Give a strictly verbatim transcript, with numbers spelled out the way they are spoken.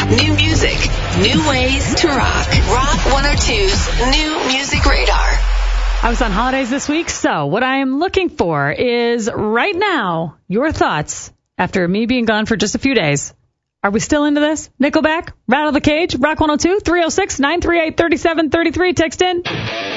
New music, new ways to rock. Rock one oh two's New Music Radar. I was on holidays this week, so what I am looking for is right now your thoughts after me being gone for just a few days. Are we still into this? Nickelback, Rattle the Cage, Rock one oh two, three oh six, nine three eight, three seven three three. Text in.